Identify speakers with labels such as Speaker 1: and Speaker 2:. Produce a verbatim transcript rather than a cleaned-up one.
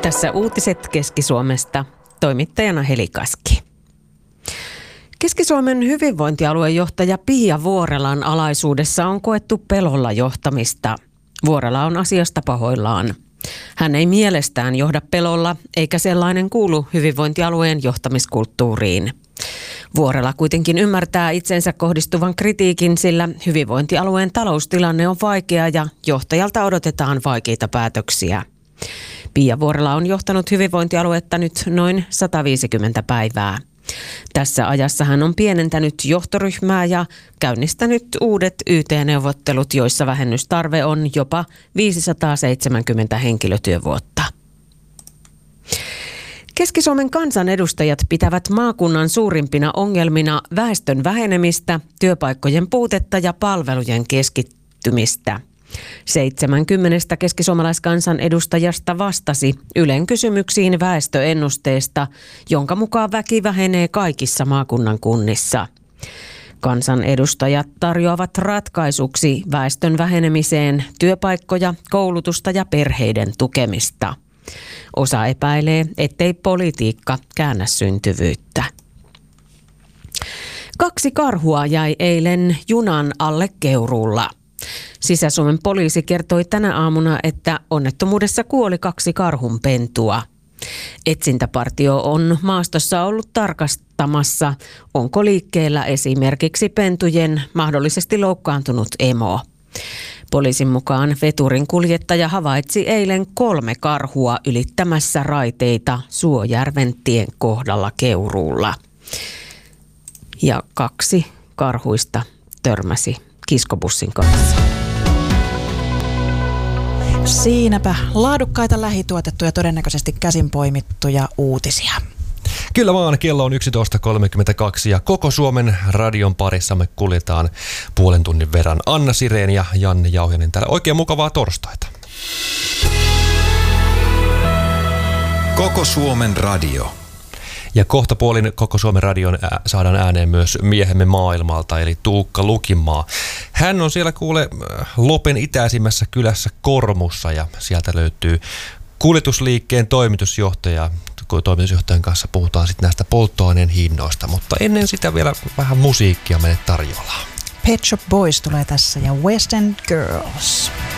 Speaker 1: Tässä uutiset Keski-Suomesta. Toimittajana Heli Kaski. Keski-Suomen hyvinvointialuejohtaja Pia Vuorelan alaisuudessa on koettu pelolla johtamista. Vuorela on asiasta pahoillaan. Hän ei mielestään johda pelolla, eikä sellainen kuulu hyvinvointialueen johtamiskulttuuriin. Vuorela kuitenkin ymmärtää itsensä kohdistuvan kritiikin, sillä hyvinvointialueen taloustilanne on vaikea ja johtajalta odotetaan vaikeita päätöksiä. Pia Vuorela on johtanut hyvinvointialuetta nyt noin sata viisikymmentä päivää. Tässä ajassa hän on pienentänyt johtoryhmää ja käynnistänyt uudet Y T-neuvottelut, joissa vähennystarve on jopa viisisataaseitsemänkymmentä henkilötyövuotta. Keski-Suomen kansanedustajat pitävät maakunnan suurimpina ongelmina väestön vähenemistä, työpaikkojen puutetta ja palvelujen keskittymistä. seitsemänkymmentä keskisuomalaiskansanedustajasta vastasi Ylen kysymyksiin väestöennusteesta, jonka mukaan väki vähenee kaikissa maakunnan kunnissa. Kansanedustajat tarjoavat ratkaisuksi väestön vähenemiseen työpaikkoja, koulutusta ja perheiden tukemista. Osa epäilee, ettei politiikka käännä syntyvyyttä. Kaksi karhua jäi eilen junan alle Keuruulla. Sisä-Suomen poliisi kertoi tänä aamuna, että onnettomuudessa kuoli kaksi karhunpentua. Etsintäpartio on maastossa ollut tarkastamassa, onko liikkeellä esimerkiksi pentujen mahdollisesti loukkaantunut emo. Poliisin mukaan veturin kuljettaja havaitsi eilen kolme karhua ylittämässä raiteita Suojärven tien kohdalla Keuruulla. Ja kaksi karhuista törmäsi kiskobussin kanssa.
Speaker 2: Siinäpä laadukkaita lähituotettuja, todennäköisesti käsin poimittuja uutisia.
Speaker 3: Kyllä vaan, kello on yksitoista kolmekymmentäkaksi ja koko Suomen radion parissa me kuljetaan puolen tunnin verran. Anna Sireen ja Janne Jauhinen täällä. Oikein mukavaa torstaita.
Speaker 4: Koko Suomen radio.
Speaker 3: Ja kohta puolin koko Suomen radion ää, saadaan ääneen myös miehemme maailmalta, eli Tuukka Lukinmaa. Hän on siellä kuule Lopen itäisimmässä kylässä Kormussa ja sieltä löytyy kuljetusliikkeen toimitusjohtaja. Toimitusjohtajan kanssa puhutaan sitten näistä polttoaineen hinnoista, mutta ennen sitä vielä vähän musiikkia meille tarjolla.
Speaker 2: Pet Shop Boys tulee tässä ja West End Girls.